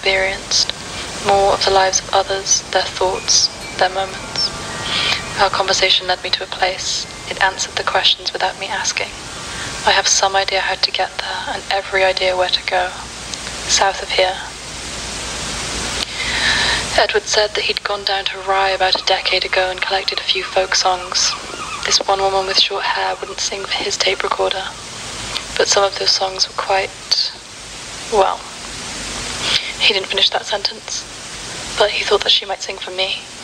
experienced, more of the lives of others, their thoughts, their moments. Our conversation led me to a place. It answered the questions without me asking. I have some idea how to get there, and every idea where to go. South of here. Edward said that he'd gone down to Rye about a decade ago and collected a few folk songs. This one woman with short hair wouldn't sing for his tape recorder, but some of those songs were quite... well, he didn't finish that sentence, but he thought that she might sing for me.